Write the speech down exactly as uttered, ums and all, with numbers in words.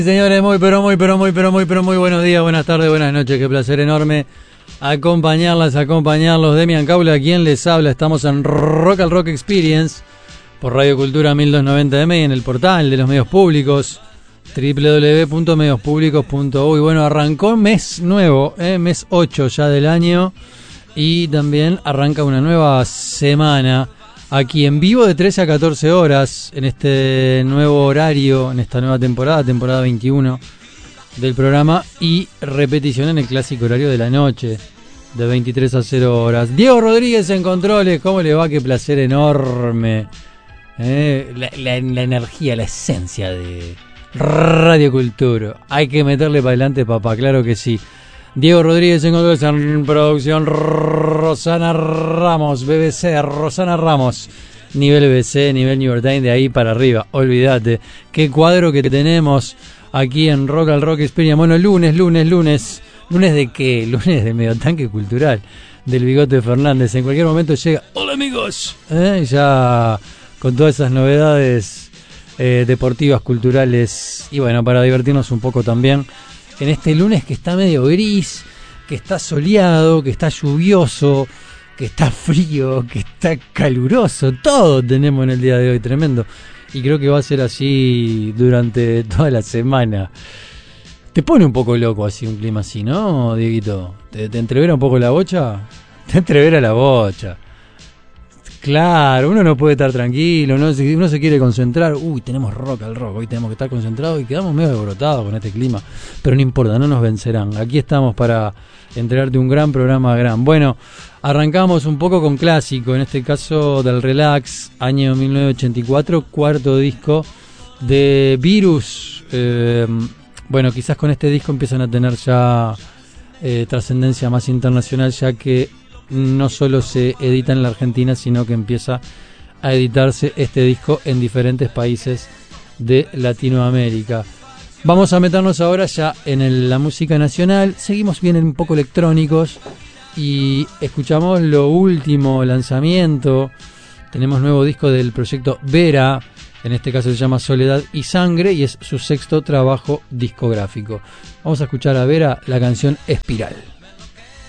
Señores, muy pero muy pero muy pero muy pero muy buenos días, buenas tardes, buenas noches, qué placer enorme acompañarlas, acompañarlos. Demian Caula, quien les habla. Estamos en Rock al Rock Experience por Radio Cultura mil doscientos noventa eme y en el portal de los medios públicos doble u doble u doble u punto medios públicos punto u. Y bueno, arrancó mes nuevo, eh, mes ocho ya del año, y también arranca una nueva semana aquí en vivo de trece a catorce horas en este nuevo horario, en esta nueva temporada, temporada veintiuno del programa, y repetición en el clásico horario de la noche de veintitrés a cero horas. Diego Rodríguez en controles, ¿cómo le va? Qué placer enorme. Eh, la, la, la energía, la esencia de Radio Cultura. Hay que meterle para adelante, papá, claro que sí. Diego Rodríguez en controles, en producción Rosana Ramos, B B C, Rosana Ramos, nivel B B C, nivel New York Times, de ahí para arriba, olvídate. Qué cuadro que tenemos aquí en Rock al Rock Experience. Bueno, lunes, lunes, lunes, lunes de qué, lunes de medio tanque cultural, del Bigote Fernández. En cualquier momento llega, hola amigos, ¿eh? Ya con todas esas novedades eh, deportivas, culturales, y bueno, para divertirnos un poco también en este lunes que está medio gris, que está soleado, que está lluvioso, que está frío, que está caluroso. Todo tenemos en el día de hoy, tremendo. Y creo que va a ser así durante toda la semana. Te pone un poco loco así un clima así, ¿no, Dieguito? ¿Te, te entrevera un poco la bocha? Te entrevera la bocha. Claro, uno no puede estar tranquilo, uno se, uno se quiere concentrar. Uy, tenemos rock al rock, hoy tenemos que estar concentrados y quedamos medio alborotados con este clima. Pero no importa, no nos vencerán. Aquí estamos para entregarte un gran programa, gran. Bueno, arrancamos un poco con clásico, en este caso del Relax, año mil novecientos ochenta y cuatro, cuarto disco de Virus. Eh, bueno, quizás con este disco empiezan a tener ya eh, trascendencia más internacional, ya que no solo se edita en la Argentina, sino que empieza a editarse este disco en diferentes países de Latinoamérica. Vamos a meternos ahora ya en el, la música nacional. Seguimos bien un poco electrónicos y escuchamos lo último lanzamiento. Tenemos nuevo disco del proyecto Vera, en este caso se llama Soledad y Sangre, y es su sexto trabajo discográfico. Vamos a escuchar a Vera la canción Espiral.